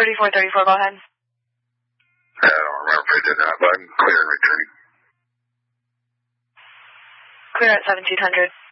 3434, go ahead. I don't remember if I did that, but I'm clear and returning. Clear at 1700.